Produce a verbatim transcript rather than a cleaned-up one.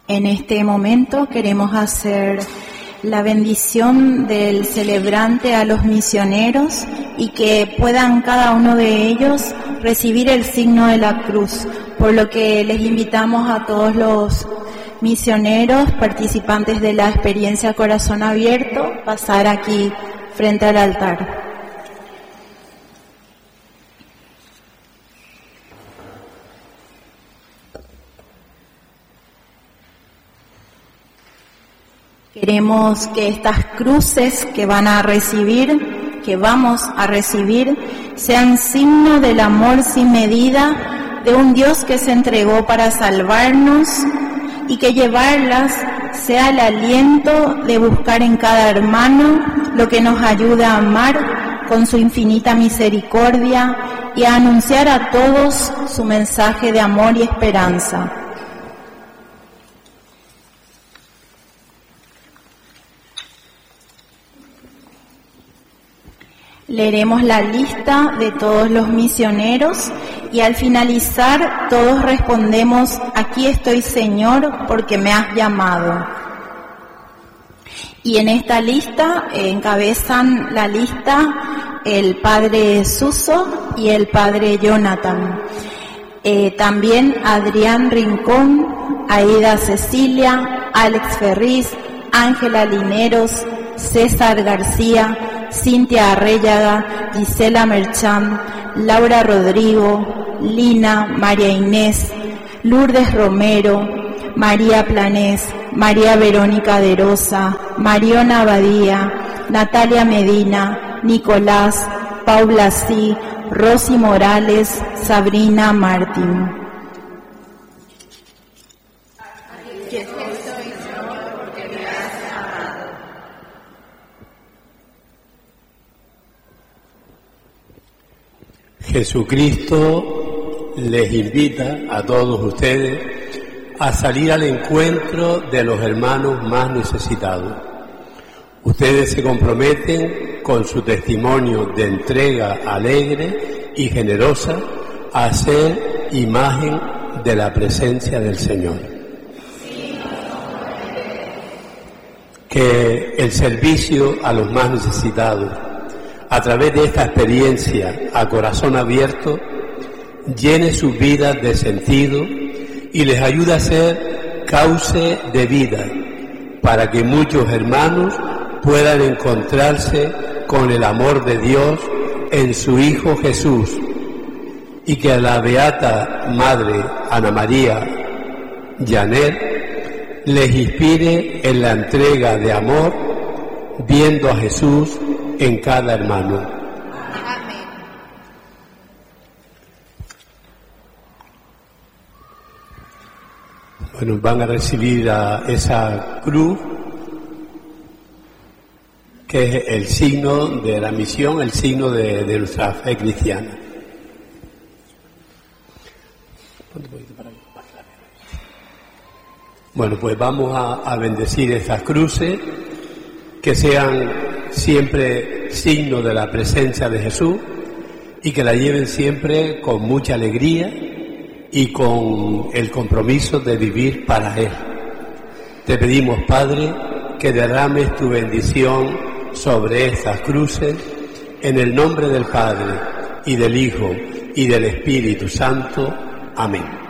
En este momento queremos hacer la bendición del celebrante a los misioneros y que puedan cada uno de ellos recibir el signo de la cruz, por lo que les invitamos a todos los misioneros, participantes de la experiencia Corazón Abierto, pasar aquí frente al altar. Queremos que estas cruces que van a recibir, que vamos a recibir, sean signo del amor sin medida de un Dios que se entregó para salvarnos, y que llevarlas sea el aliento de buscar en cada hermano lo que nos ayuda a amar con su infinita misericordia y a anunciar a todos su mensaje de amor y esperanza. Leeremos la lista de todos los misioneros y al finalizar todos respondemos: aquí estoy, Señor, porque me has llamado. Y en esta lista eh, encabezan la lista el padre Suso y el padre Jonathan. Eh, también Adrián Rincón, Aida Cecilia, Alex Ferriz, Ángela Lineros, César García, Cintia Arréllaga, Gisela Merchán, Laura Rodrigo, Lina, María Inés, Lourdes Romero, María Planés, María Verónica de Rosa, Mariona Abadía, Natalia Medina, Nicolás, Paula Sí, Rosy Morales, Sabrina Martín. Jesucristo les invita a todos ustedes a salir al encuentro de los hermanos más necesitados. Ustedes se comprometen con su testimonio de entrega alegre y generosa a ser imagen de la presencia del Señor. Que el servicio a los más necesitados, a través de esta experiencia a corazón abierto, llene sus vidas de sentido y les ayude a ser cauce de vida para que muchos hermanos puedan encontrarse con el amor de Dios en su Hijo Jesús, y que a la Beata Madre Ana María Janet les inspire en la entrega de amor, viendo a Jesús en cada hermano. Amén. Bueno, van a recibir a esa cruz, que es el signo de la misión, el signo de, de nuestra fe cristiana. Bueno, pues vamos a, a bendecir estas cruces, que sean siempre signo de la presencia de Jesús y que la lleven siempre con mucha alegría y con el compromiso de vivir para Él. Te pedimos, Padre, que derrames tu bendición sobre estas cruces, en el nombre del Padre y del Hijo y del Espíritu Santo. Amén.